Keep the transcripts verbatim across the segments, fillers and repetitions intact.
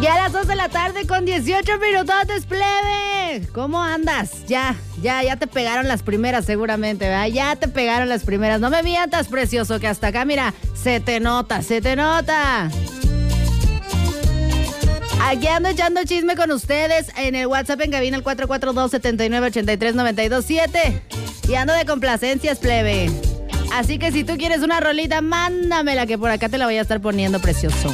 Ya a las dos de la tarde con dieciocho minutotes, plebe. ¿Cómo andas? Ya, ya, ya te pegaron las primeras seguramente, ¿verdad? Ya te pegaron las primeras. No me mientas, precioso, que hasta acá, mira, se te nota, se te nota. Aquí ando echando chisme con ustedes en el WhatsApp en cabina, el cuatro cuatro dos, siete nueve, ocho tres, nueve dos siete. Y ando de complacencias, plebe. Así que si tú quieres una rolita, mándamela, que por acá te la voy a estar poniendo, precioso.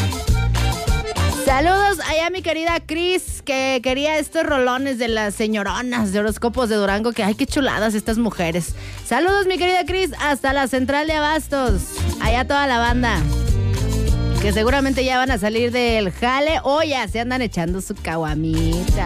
Saludos allá a mi querida Cris, que quería estos rolones de las señoronas de horóscopos de Durango, que ay, qué chuladas estas mujeres. Saludos, mi querida Cris, hasta la central de Abastos. Allá toda la banda, que seguramente ya van a salir del jale o ya se andan echando su caguamita.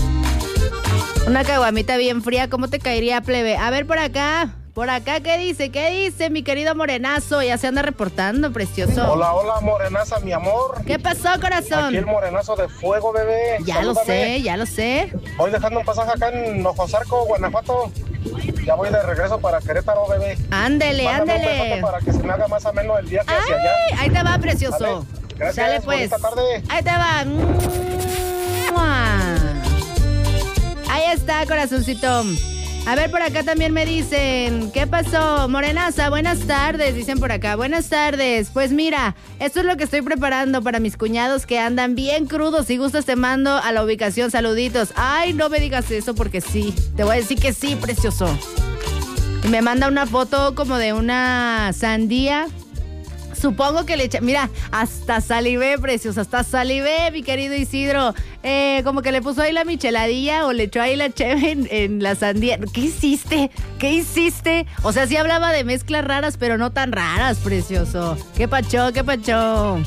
Una caguamita bien fría, ¿cómo te caería, plebe? A ver, por acá, por acá, ¿qué dice? ¿Qué dice mi querido morenazo? Ya se anda reportando, precioso. Hola, hola, morenaza, mi amor. ¿Qué pasó, corazón? Aquí el morenazo de fuego, bebé. Ya Salúdame. lo sé, ya lo sé. Voy dejando un pasaje acá en Ojosarco, Guanajuato. Ya voy de regreso para Querétaro, bebé. Ándele, Mándame ándele. un besote para que se me haga más ameno el viaje Ay, hacia allá. ahí te va, precioso. Vale. Gracias, Sale pues. bonita tarde. Ahí te va. ¡Mua! Ahí está, corazoncito. A ver, por acá también me dicen, ¿qué pasó? Morenaza, buenas tardes, dicen por acá, buenas tardes. Pues mira, esto es lo que estoy preparando para mis cuñados que andan bien crudos. Si gustas te mando a la ubicación, saluditos. Ay, no me digas eso porque sí, te voy a decir que sí, precioso. Y me manda una foto como de una sandía. Supongo que le echa... Mira, hasta salivé, precioso, hasta salivé, mi querido Isidro. Eh, como que le puso ahí la micheladilla o le echó ahí la cheve en, en la sandía. ¿Qué hiciste? ¿Qué hiciste? O sea, sí hablaba de mezclas raras, pero no tan raras, precioso. ¿Qué pacho? ¿Qué pacho?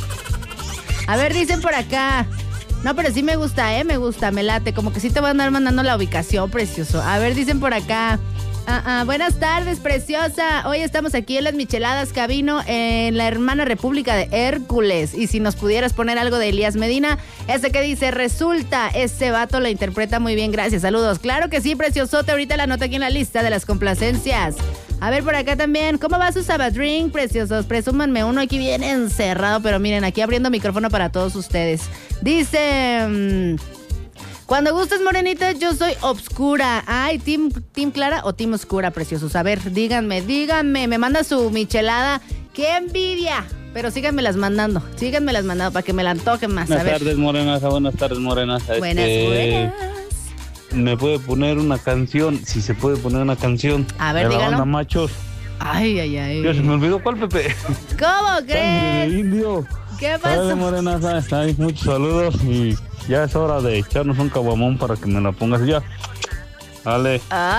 A ver, dicen por acá. No, pero sí me gusta, ¿eh? Me gusta, me late. Como que sí te van a andar mandando la ubicación, precioso. A ver, dicen por acá. Ah, ah, buenas tardes, preciosa. Hoy estamos aquí en las Micheladas Cabino, en la hermana República de Hércules. Y si nos pudieras poner algo de Elías Medina, ese que dice, resulta, ese vato lo interpreta muy bien, gracias, saludos. Claro que sí, preciosote, ahorita la anoto aquí en la lista de las complacencias. A ver, por acá también, ¿cómo va su Sabadrink, preciosos? Presúmanme uno aquí bien encerrado, pero miren, aquí abriendo micrófono para todos ustedes. Dice... Mmm, cuando gustes, morenita, yo soy obscura. Ay, ¿team, team Clara o team oscura, preciosos? A ver, díganme, díganme. Me manda su michelada. ¡Qué envidia! Pero síganme las mandando. Síganme las mandando para que me la antojen más. Buenas a ver. tardes, morenaza. Buenas tardes, morenaza. Buenas, este, buenas. ¿Me puede poner una canción? Si se puede poner una canción. A ver, de la dígalo. banda Machos. Ay, ay, ay. Ya se me olvidó cuál, Pepe. ¿Cómo Sangre crees? de indio. ¿Qué pasó? Dale, morenaza. Ay, muchos saludos y ya es hora de echarnos un caguamón para que me la pongas ya. Dale.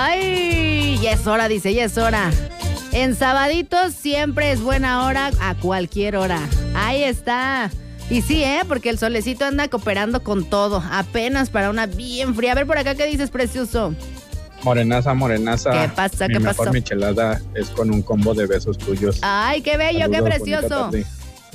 Ay, ya es hora, dice, ya es hora. En sabaditos siempre es buena hora a cualquier hora. Ahí está. Y sí, ¿eh? Porque el solecito anda cooperando con todo. Apenas para una bien fría. A ver por acá, ¿qué dices, precioso? Morenaza, morenaza. ¿Qué pasa? Mi ¿Qué mejor pasó? michelada es con un combo de besos tuyos. Ay, qué bello, Saludos, qué bonita precioso. tarde.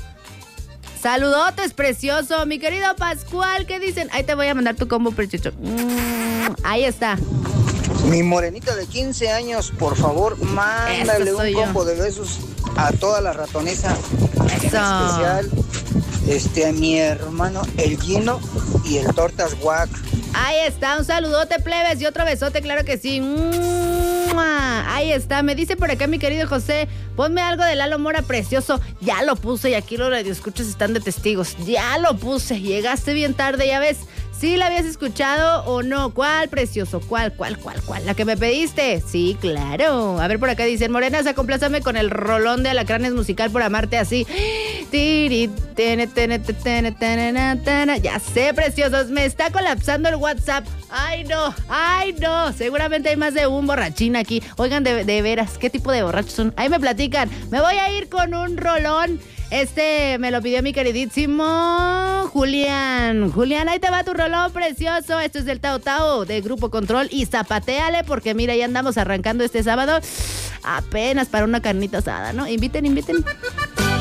Saludotes, precioso. Mi querido Pascual, ¿qué dicen? Ahí te voy a mandar tu combo, precioso. Mm, ahí está. Mi morenita de quince años, por favor, mándale Eso un soy yo. combo de besos a toda la ratonesa. En Eso. especial este, a mi hermano el Gino y el Tortas Guac. Ahí está, un saludote, plebes, y otro besote, claro que sí. ¡Mua! Ahí está, me dice por acá mi querido José, ponme algo de Lalo Mora, precioso. Ya lo puse y aquí los radioescuchas están de testigos. Ya lo puse, llegaste bien tarde, ya ves. ¿Sí la habías escuchado o no? ¿Cuál, precioso? ¿Cuál, cuál, cuál, cuál? ¿La que me pediste? Sí, claro. A ver, por acá dicen, Morenaza, complázame con el rolón de Alacranes musical por amarte así. Tiri, tene, tene, tene, tene, na, tana. Ya sé, preciosos, me está colapsando el WhatsApp. Ay, no, ay, no. Seguramente hay más de un borrachín aquí. Oigan, de, de veras, ¿qué tipo de borrachos son? Ahí me platican. Me voy a ir con un rolón. Este me lo pidió mi queridísimo Julián. Julián, ahí te va tu rolón precioso. Esto es del Tao Tao de Grupo Control. Y zapateale porque mira, ya andamos arrancando este sábado apenas para una carnita asada, ¿no? Inviten, inviten.